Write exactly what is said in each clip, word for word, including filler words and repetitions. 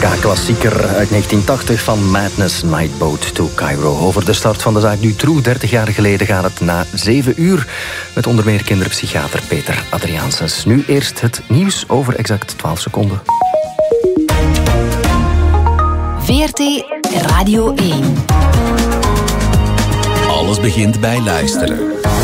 Klassieker uit negentien tachtig van Madness, Nightboat to Cairo. Over de start van de zaak Dutroux. dertig jaar geleden gaat het na zeven uur. Met onder meer kinderpsychiater Peter Adriaansens. Nu eerst het nieuws over exact twaalf seconden. V R T Radio één. Alles begint bij luisteren.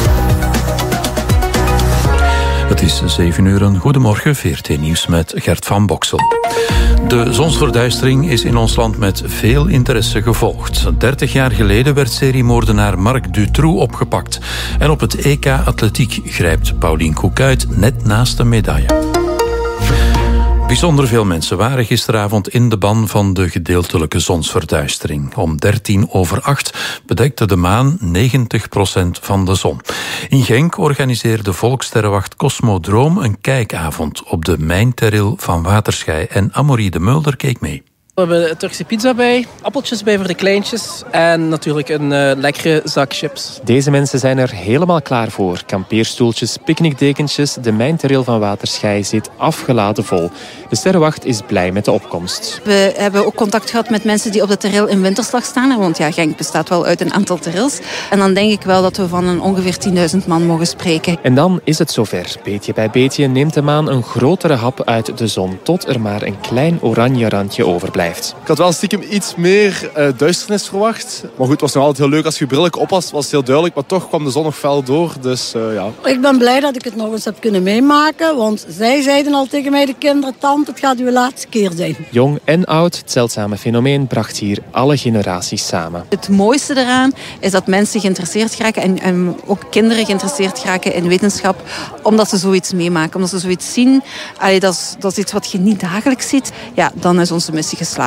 Het is zeven uur. Een goedemorgen, V R T Nieuws met Gert van Boksel. De zonsverduistering is in ons land met veel interesse gevolgd. dertig jaar geleden werd seriemoordenaar Marc Dutroux opgepakt. En op het E K Atletiek grijpt Paulien Koekuit net naast de medaille. Bijzonder veel mensen waren gisteravond in de ban van de gedeeltelijke zonsverduistering. Om dertien over acht bedekte de maan negentig procent van de zon. In Genk organiseerde Volkssterrenwacht Cosmodroom een kijkavond op de mijnterril van Waterschei. En Amorie de Mulder keek mee. We hebben een Turkse pizza bij, appeltjes bij voor de kleintjes en natuurlijk een uh, lekkere zak chips. Deze mensen zijn er helemaal klaar voor. Kampeerstoeltjes, picknickdekentjes, de mijnterril van Waterschei zit afgeladen vol. De Sterrenwacht is blij met de opkomst. We hebben ook contact gehad met mensen die op de terril in winterslag staan. Want ja, Genk bestaat wel uit een aantal terrils. En dan denk ik wel dat we van een ongeveer tienduizend man mogen spreken. En dan is het zover. Beetje bij beetje neemt de maan een grotere hap uit de zon, tot er maar een klein oranje randje overblijft. Ik had wel stiekem iets meer uh, duisternis verwacht. Maar goed, het was nog altijd heel leuk als je je bril op was. Was het heel duidelijk, maar toch kwam de zon nog fel door. Dus uh, ja. Ik ben blij dat ik het nog eens heb kunnen meemaken. Want zij zeiden al tegen mij, de kinderen, tante, het gaat uw laatste keer zijn. Jong en oud, het zeldzame fenomeen bracht hier alle generaties samen. Het mooiste eraan is dat mensen geïnteresseerd geraken en, en ook kinderen geïnteresseerd geraken in wetenschap. Omdat ze zoiets meemaken, omdat ze zoiets zien. Allee, dat, is, dat is iets wat je niet dagelijks ziet. Ja, dan is onze missie geslaagd.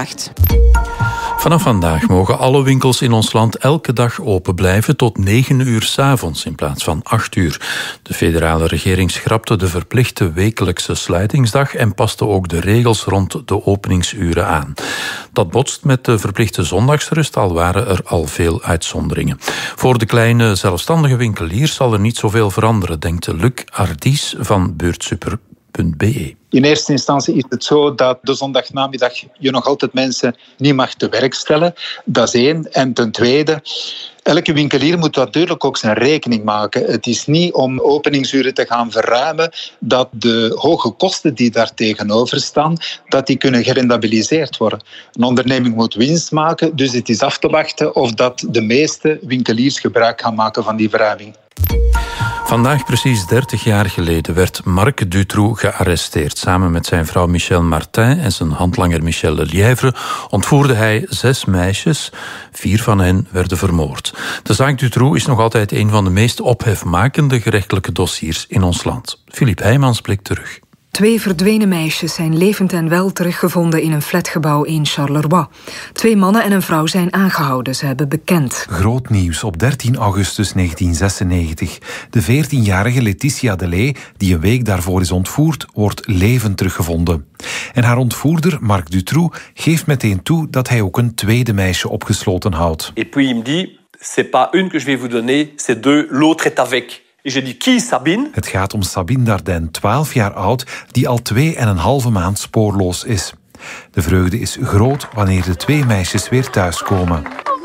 Vanaf vandaag mogen alle winkels in ons land elke dag open blijven tot negen uur 's avonds in plaats van acht uur. De federale regering schrapte de verplichte wekelijkse sluitingsdag en paste ook de regels rond de openingsuren aan. Dat botst met de verplichte zondagsrust, al waren er al veel uitzonderingen. Voor de kleine zelfstandige winkeliers zal er niet zoveel veranderen, denkt Luc Ardies van beurtsuper punt b e. In eerste instantie is het zo dat de zondagnamiddag je nog altijd mensen niet mag te werk stellen. Dat is één. En ten tweede, elke winkelier moet natuurlijk ook zijn rekening maken. Het is niet om openingsuren te gaan verruimen dat de hoge kosten die daar tegenover staan, dat die kunnen gerentabiliseerd worden. Een onderneming moet winst maken, dus het is af te wachten of dat de meeste winkeliers gebruik gaan maken van die verruiming. Vandaag precies dertig jaar geleden werd Marc Dutroux gearresteerd. Samen met zijn vrouw Michelle Martin en zijn handlanger Michel Lelièvre ontvoerde hij zes meisjes. Vier van hen werden vermoord. De zaak Dutroux is nog altijd een van de meest ophefmakende gerechtelijke dossiers in ons land. Philippe Heijmans blikt terug. Twee verdwenen meisjes zijn levend en wel teruggevonden in een flatgebouw in Charleroi. Twee mannen en een vrouw zijn aangehouden, ze hebben bekend. Groot nieuws op dertien augustus negentien zesennegentig. De veertienjarige Laetitia Delay, die een week daarvoor is ontvoerd, wordt levend teruggevonden. En haar ontvoerder, Marc Dutroux, geeft meteen toe dat hij ook een tweede meisje opgesloten houdt. Et puis il me dit, c'est pas une que je vais vous donner, c'est deux, l'autre est avec. Je dis, qui Sabine? Het gaat om Sabine Dardenne, twaalf jaar oud, die al twee en een halve maand spoorloos is. De vreugde is groot wanneer de twee meisjes weer thuiskomen.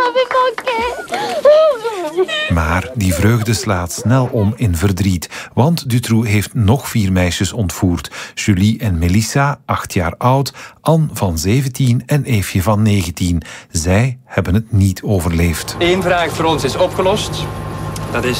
Maar die vreugde slaat snel om in verdriet, want Dutroux heeft nog vier meisjes ontvoerd. Julie en Melissa, acht jaar oud, Anne van zeventien en Eefje van negentien. Zij hebben het niet overleefd. Eén vraag voor ons is opgelost. Dat is